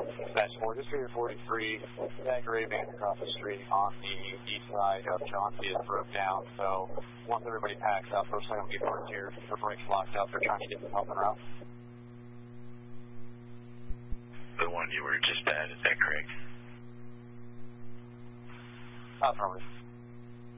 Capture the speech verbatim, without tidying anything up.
Dispatch four, just here forty-three, that gray van across the street on the east side of Chauncey is broke down, so once everybody packs up, first thing will be parked here, the brakes locked up, they're trying to get them helping around. The one you were just at, is that correct? Affirmative.